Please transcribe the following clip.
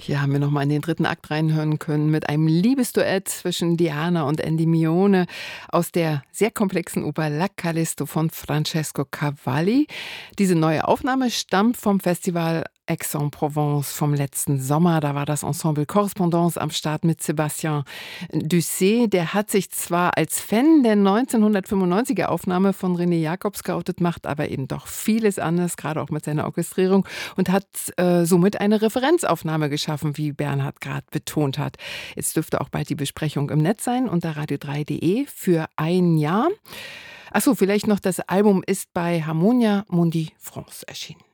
Hier haben wir noch mal in den dritten Akt reinhören können mit einem Liebesduett zwischen Diana und Endymione aus der sehr komplexen Oper La Callisto von Francesco Cavalli. Diese neue Aufnahme stammt vom Festival Aix-en-Provence vom letzten Sommer. Da war das Ensemble Correspondance am Start mit Sébastien Dusset. Der hat sich zwar als Fan der 1995er Aufnahme von René Jacobs geoutet, macht aber eben doch vieles anders, gerade auch mit seiner Orchestrierung, und hat somit eine Referenzaufnahme geschaffen, wie Bernhard gerade betont hat. Jetzt dürfte auch bald die Besprechung im Netz sein unter radio3.de für ein Jahr. Achso, vielleicht noch, das Album ist bei Harmonia Mundi France erschienen.